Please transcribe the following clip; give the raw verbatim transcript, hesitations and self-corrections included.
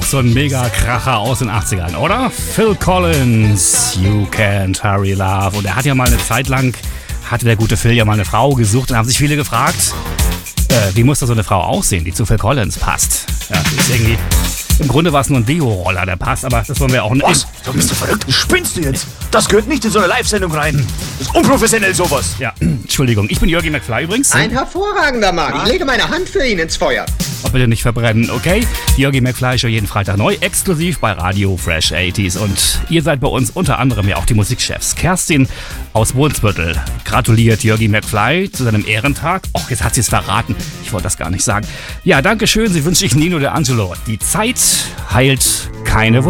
so ein Mega-Kracher aus den achtzigern, oder? Phil Collins, You Can't Hurry Love. Und er hat ja mal eine Zeit lang, hatte der gute Phil ja mal eine Frau gesucht und haben sich viele gefragt, äh, wie muss da so eine Frau aussehen, die zu Phil Collins passt. Ja, ist irgendwie... Im Grunde war es nur ein Deo-Roller, der passt, aber das wollen wir auch nicht. Was? Du bist du verrückt? Spinnst du jetzt? Das gehört nicht in so eine Live-Sendung rein. Das ist unprofessionell, sowas. Ja, Entschuldigung. Ich bin Jörgi McFly übrigens. Ein hervorragender Mann. Ich lege meine Hand für ihn ins Feuer. Ob bitte nicht verbrennen, okay? Jörgi McFly Show jeden Freitag neu, exklusiv bei Radio Fresh achtziger. Und ihr seid bei uns unter anderem ja auch die Musikchefs. Kerstin aus Brunsbüttel gratuliert Jörgi McFly zu seinem Ehrentag. Och, jetzt hat sie es verraten. Ich wollte das gar nicht sagen. Ja, danke schön. Sie wünsche ich Nino De Angelo. Die Zeit heilt keine Wunden.